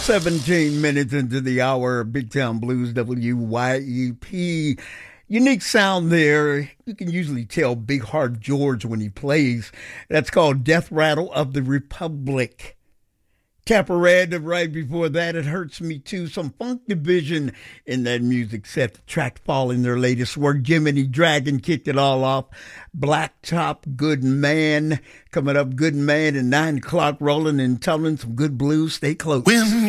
17 minutes into the hour of Big Town Blues, WYEP. Unique sound there. You can usually tell Big Heart George when he plays. That's called Death Rattle of the Republic. Tapper Red, right before that, It Hurts Me Too. Some Funk Division in that music set. The track following their latest work. Jiminy Dragon kicked it all off. Blacktop, Good Man. Coming up, Good Man, and 9 o'clock rolling and tumbling some good blues. Stay close.